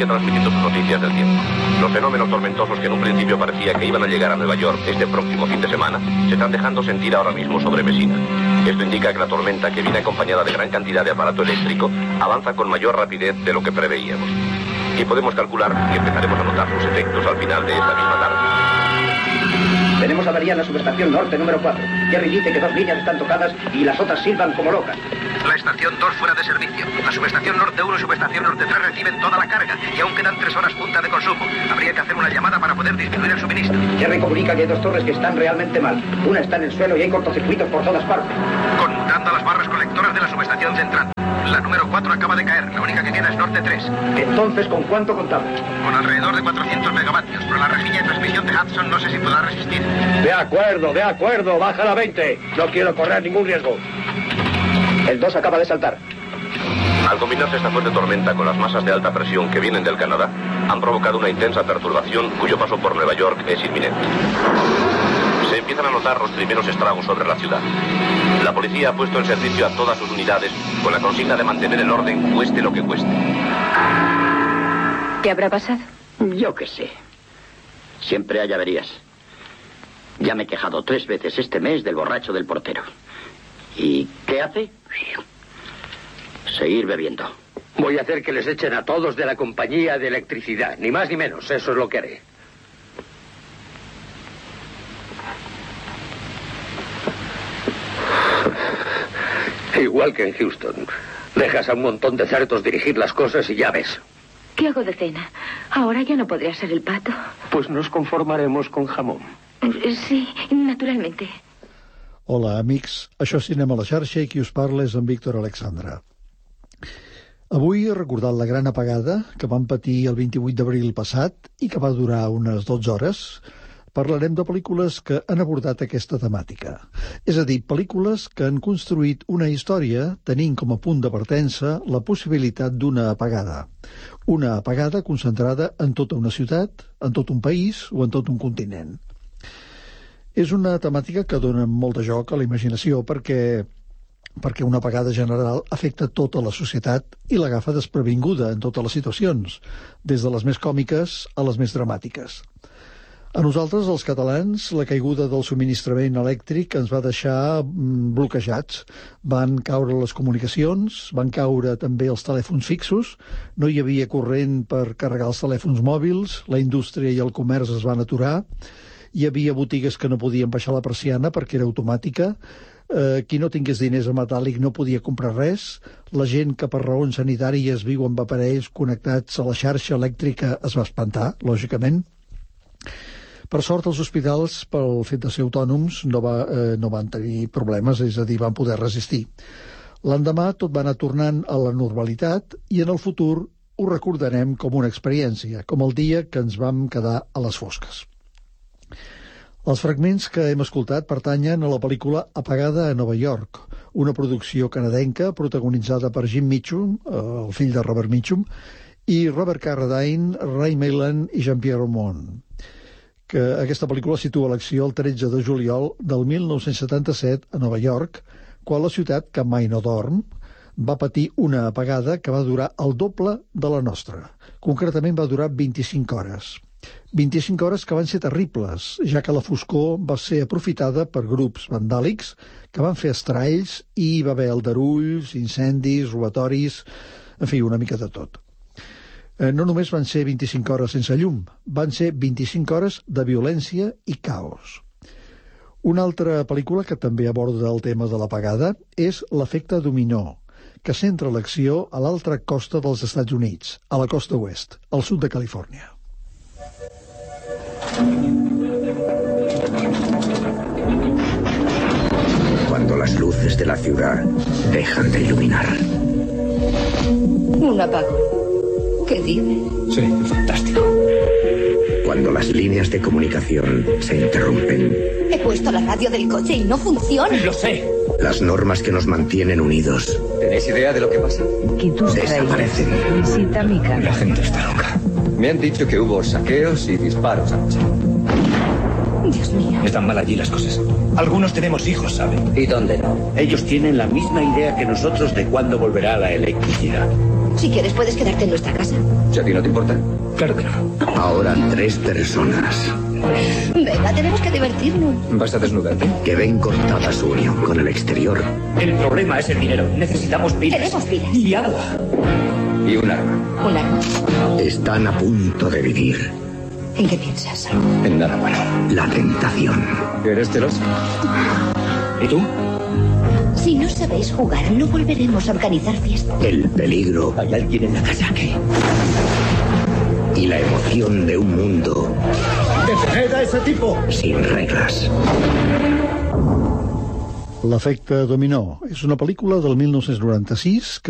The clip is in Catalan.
sigue transmitiendo sus noticias del tiempo. Los fenómenos tormentosos que en un principio parecía que iban a llegar a Nueva York este próximo fin de semana se están dejando sentir ahora mismo sobre Messina. Esto indica que la tormenta, que viene acompañada de gran cantidad de aparato eléctrico, avanza con mayor rapidez de lo que preveíamos. Y podemos calcular que empezaremos a notar sus efectos al final de esta misma tarde. Tenemos avería en la subestación norte número 4. Jerry dice que 2 líneas están tocadas y las otras silban como locas. La estación 2 fuera de servicio. La subestación norte 1 y subestación norte 3 reciben toda la carga y aún quedan 3 horas punta de consumo. Habría que hacer una llamada para poder disminuir el suministro. Jerry comunica que hay 2 torres que están realmente mal. Una está en el suelo y hay cortocircuitos por todas partes. Conmutando a las barras colectoras de la subestación central. La número 4 acaba de caer. La única que queda es norte 3. Entonces, ¿con cuánto contamos? Con alrededor de 400 megavatios, pero la rejilla de transmisión de Hudson no sé si podrá resistir. De acuerdo, baja a 20. No quiero correr ningún riesgo. El 2 acaba de saltar. Al combinarse esta fuerte tormenta con las masas de alta presión que vienen del Canadá, han provocado una intensa perturbación cuyo paso por Nueva York es inminente. Se empiezan a notar los primeros estragos sobre la ciudad. La policía ha puesto en servicio a todas sus unidades con la consigna de mantener el orden, cueste lo que cueste. ¿Qué habrá pasado? Yo qué sé. Siempre hay averías. Ya me he quejado 3 veces este mes del borracho del portero. ¿Y qué hace? Seguir bebiendo. Voy a hacer que les echen a todos de la compañía de electricidad. Ni más ni menos. Eso es lo que haré. Igual que en Houston. Dejas a un montón de cerdos dirigir las cosas y ya ves. ¿Qué hago de cena? Ahora ya no podría ser el pato. Pues nos conformaremos con jamón. Sí, naturalmente. Hola, amics. Això és Cinema a la xarxa i qui us parla és en Víctor Alexandra. Avui he recordat la gran apagada que vam patir el 28 d'abril passat i que va durar unes 12 hores. Parlarem de pel·lícules que han abordat aquesta temàtica. És a dir, pel·lícules que han construït una història tenint com a punt de partença la possibilitat d'una apagada. Una apagada concentrada en tota una ciutat, en tot un país o en tot un continent. És una temàtica que dona molt de joc a la imaginació perquè una apagada general afecta tota la societat i l'agafa desprevinguda en totes les situacions, des de les més còmiques a les més dramàtiques. A nosaltres, els catalans, la caiguda del subministrament elèctric ens va deixar bloquejats. Van caure les comunicacions, van caure també els telèfons fixos, no hi havia corrent per carregar els telèfons mòbils, la indústria i el comerç es van aturar, hi havia botigues que no podien baixar la persiana perquè era automàtica, qui no tingués diners a metàl·lic no podia comprar res, la gent que per raons sanitàries viu amb aparells connectats a la xarxa elèctrica es va espantar, lògicament. Per sort, els hospitals, pel fet de ser autònoms, no van tenir problemes, és a dir, van poder resistir. L'endemà tot va anar tornant a la normalitat i en el futur ho recordarem com una experiència, com el dia que ens vam quedar a les fosques. Els fragments que hem escoltat pertanyen a la pel·lícula Apagada a Nova York, una producció canadenca protagonitzada per Jim Mitchum, el fill de Robert Mitchum, i Robert Carradine, Ray Milland i Jean-Pierre Mont. Que aquesta pel·lícula situa l'acció el 13 de juliol del 1977 a Nova York, quan la ciutat, que mai no dorm, va patir una apagada que va durar el doble de la nostra. Concretament va durar 25 hores. 25 hores que van ser terribles, ja que la foscor va ser aprofitada per grups vandàlics que van fer estralls i hi va haver aldarulls, incendis, robatoris, en fi, una mica de tot. No només van ser 25 hores sense llum, van ser 25 hores de violència i caos. Una altra pel·lícula que també aborda el tema de l'apagada és L'efecte dominó, que centra l'acció a l'altra costa dels Estats Units, a la costa oest, al sud de Califòrnia. Cuando las luces de la ciudad dejan de iluminar. Un apagón. ¿Qué dice? Sí, fantástico. Cuando las líneas de comunicación se interrumpen. He puesto la radio del coche y no funciona. ¡Lo sé! Las normas que nos mantienen unidos. ¿Tenéis idea de lo que pasa? Desaparecen. Visita mi casa. La gente está loca. Me han dicho que hubo saqueos y disparos anoche. Dios mío. Están mal allí las cosas. Algunos tenemos hijos, ¿saben? ¿Y dónde no? Ellos tienen la misma idea que nosotros de cuándo volverá la electricidad. Si quieres, puedes quedarte en nuestra casa. Si a ti no te importa. Claro que no. Ahora 3 personas Venga, tenemos que divertirnos. ¿Vas a desnudarte? que ven cortada su unión con el exterior. El problema es el dinero. Necesitamos pilas. Tenemos pilas. Y agua. Y un arma. Un arma. Están a punto de vivir ¿En qué piensas? En nada bueno. la tentación. ¿Eres celoso? ¿Y tú? Si no sabéis jugar, no volveremos a organizar fiestas. El peligro ¿Hay alguien en la casa aquí? y la emoción de un mundo ¡Detened a ese tipo! sin reglas. L'efecte dominó és una pel·lícula del 1996 que